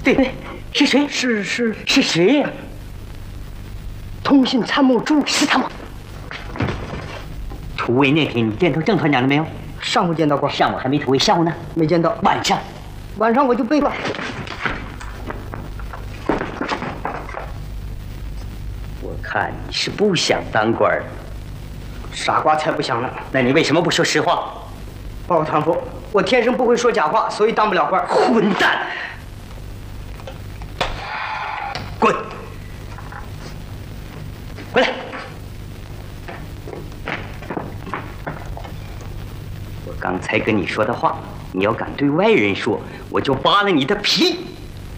对，是谁？是谁呀？通信参谋朱是他吗？突围那天你见到郑团长了没有？ 上午见到过， 上午还没突围，下午呢？ 没见到。 晚上我就背了。 我看你是不想当官儿。 傻瓜才不想呢。 那你为什么不说实话？ 报告团副，我天生不会说假话，所以当不了官。 混蛋！滚！回来！我刚才跟你说的话，你要敢对外人说，我就扒了你的皮。